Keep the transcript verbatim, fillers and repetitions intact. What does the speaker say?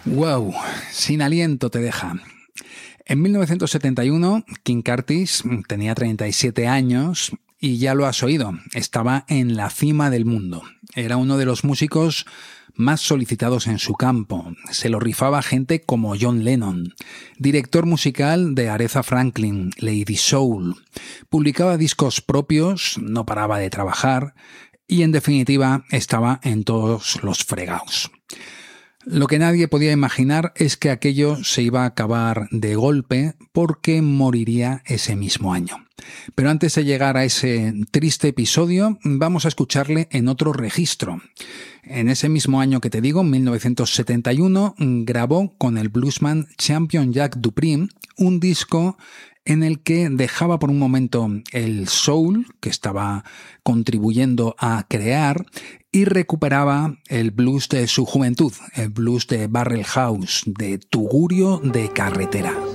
Wow, sin aliento te deja. En mil novecientos setenta y uno, King Curtis tenía treinta y siete años y ya lo has oído, estaba en la cima del mundo. Era uno de los músicos más solicitados en su campo. Se lo rifaba gente como John Lennon, director musical de Aretha Franklin, Lady Soul. Publicaba discos propios, no paraba de trabajar y en definitiva estaba en todos los fregados. Lo que nadie podía imaginar es que aquello se iba a acabar de golpe porque moriría ese mismo año. Pero antes de llegar a ese triste episodio, vamos a escucharle en otro registro. En ese mismo año que te digo, mil novecientos setenta y uno, grabó con el bluesman Champion Jack Dupree un disco en el que dejaba por un momento el soul que estaba contribuyendo a crear y recuperaba el blues de su juventud, el blues de Barrel House, de tugurio de carretera.